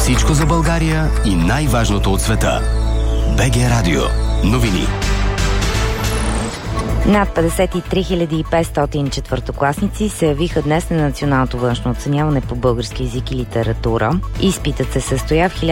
Всичко за България и най-важното от света. БГ Радио. Новини. Над 53 500 четвъртокласници се явиха днес на националното външно оценяване по български език и литература. Изпитът се състоя в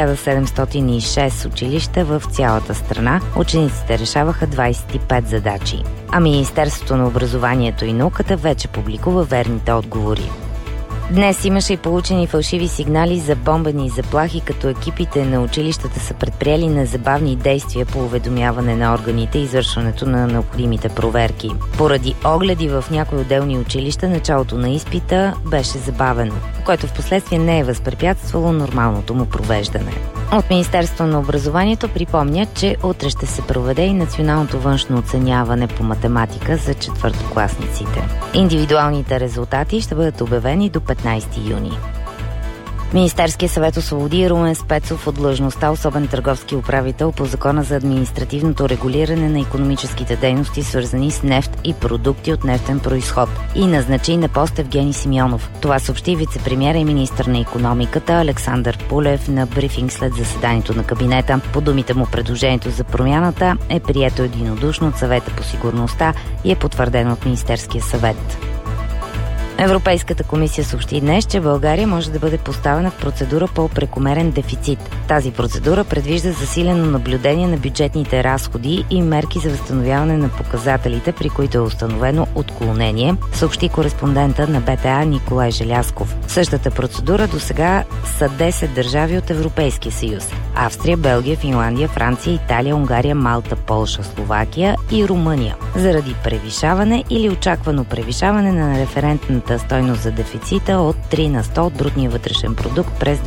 1706 училища в цялата страна. Учениците решаваха 25 задачи. А Министерството на образованието и науката вече публикува верните отговори. Днес имаше и получени фалшиви сигнали за бомбени заплахи, като екипите на училищата са предприели незабавни действия по уведомяване на органите и извършването на необходимите проверки. Поради огледи в някои отделни училища, началото на изпита беше забавено, което впоследствие не е възпрепятствало нормалното му провеждане. От Министерството на образованието припомня, че утре ще се проведе и националното външно оценяване по математика за четвъртокласниците. Индивидуалните резултати ще бъдат обявени до 15 юни. Министерският съвет освободи Румен Спецов от длъжността особен търговски управител по Закона за административното регулиране на икономическите дейности, свързани с нефт и продукти от нефтен произход, и назначи на пост Евгений Симеонов. Това съобщи вицепремиера и министър на икономиката Александър Пулев на брифинг след заседанието на кабинета. По думите му, предложението за промяната е прието единодушно от Съвета по сигурността и е потвърдено от Министерския съвет. Европейската комисия съобщи днес, че България може да бъде поставена в процедура по прекомерен дефицит. Тази процедура предвижда засилено наблюдение на бюджетните разходи и мерки за възстановяване на показателите, при които е установено отклонение, съобщи кореспондента на БТА Николай Желязков. Същата процедура досега са 10 държави от Европейския съюз – Австрия, Белгия, Финландия, Франция, Италия, Унгария, Малта, Полша, Словакия и Румъния, заради превишаване или очаквано превишаване на референтната стойност за дефицита от 3% от брутния вътрешен продукт през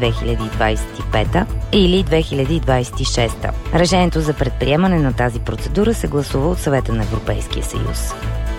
2025 или 2026. Решението за предприемане на тази процедура се гласува от Съвета на Европейския съюз.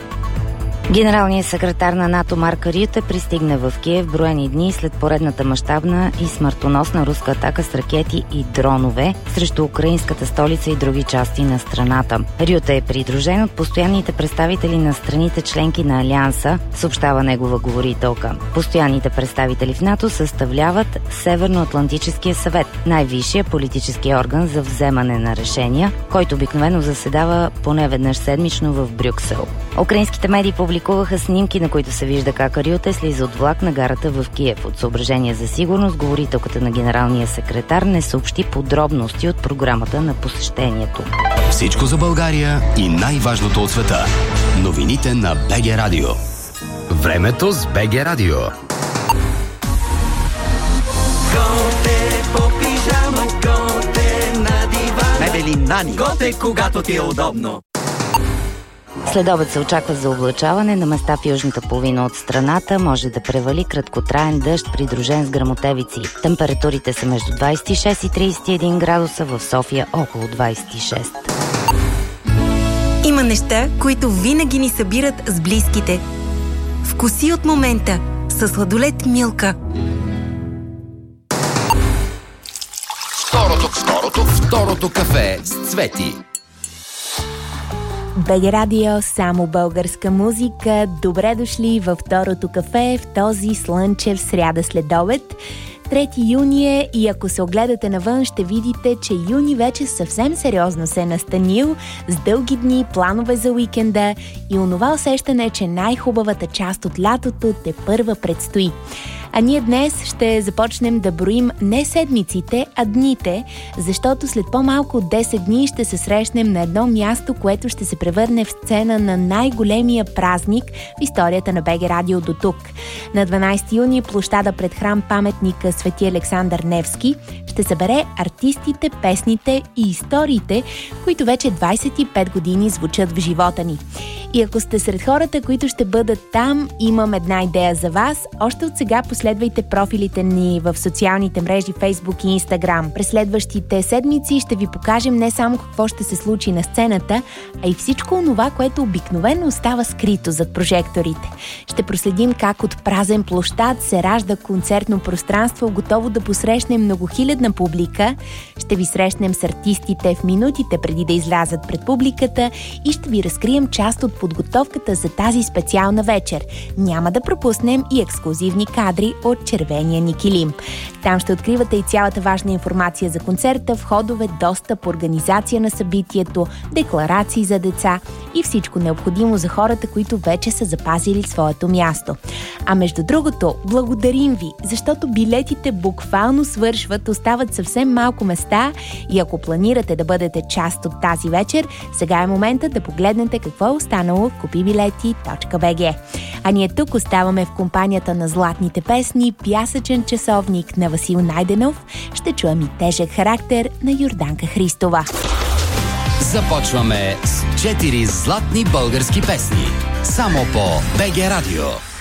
Генералният секретар на НАТО Марк Рюте пристигна в Киев броени дни след поредната мащабна и смъртоносна руска атака с ракети и дронове срещу украинската столица и други части на страната. Рюте е придружен от постоянните представители на страните членки на Алианса, съобщава негова говорителка. Постоянните представители в НАТО съставляват Северноатлантическия съвет, най-висшия политически орган за вземане на решения, който обикновено заседава поне веднъж седмично в Брюксел. Украинските медии публикуваха снимки, на които се вижда как Рюте слиза от влак на гарата в Киев. От съображение за сигурност, говорителката на генералния секретар не съобщи подробности от програмата на посещението. Всичко за България и най-важното от света. Новините на БГ Радио. Времето с БГ Радио. Готе по пижама, готе на дивана. Мебели Нани. Готе, когато ти е удобно. След обед се очаква за облачаване, на места в южната половина от страната може да превали краткотраен дъжд, придружен с гръмотевици. Температурите са между 26 и 31 градуса, в София около 26. Има неща, които винаги ни събират с близките. Вкуси от момента със сладолед Милка. Второто кафе с Цвети. БГ Радио, само българска музика. Добре дошли във второто кафе в този слънчев сряда след обед. 3 юни е и ако се огледате навън, ще видите, че юни вече съвсем сериозно се е настанил с дълги дни, планове за уикенда и онова усещане, че най-хубавата част от лятото тепърва предстои. А ние днес ще започнем да броим не седмиците, а дните, защото след по-малко от 10 дни ще се срещнем на едно място, което ще се превърне в сцена на най-големия празник в историята на БГ Радио до тук. На 12 юни площада пред храм паметника Свети Александър Невски ще събере артистите, песните и историите, които вече 25 години звучат в живота ни. И ако сте сред хората, които ще бъдат там, имам една идея за вас. Още от сега последвайте профилите ни в социалните мрежи Facebook и Instagram. През следващите седмици ще ви покажем не само какво ще се случи на сцената, а и всичко онова, което обикновено остава скрито зад прожекторите. Ще проследим как от празен площад се ражда концертно пространство, готово да посрещне многохилядна публика. Ще ви срещнем с артистите в минутите преди да излязат пред публиката и ще ви разкрием част от подготовката за тази специална вечер. Няма да пропуснем и ексклузивни кадри кадри от червения ни килим. Там ще откривате и цялата важна информация за концерта, входове, достъп, организация на събитието, декларации за деца и всичко необходимо за хората, които вече са запазили своето място. А между другото, благодарим ви, защото билетите буквално свършват, остават съвсем малко места и ако планирате да бъдете част от тази вечер, сега е момента да погледнете какво е останало в kupibileti.bg. А ние тук оставаме в компанията на златните песни, пясъчен часовник на Васил Найденов. Ще чуем и тежък характер на Йорданка Христова. Започваме с 4 златни български песни. Само по БГ Радио.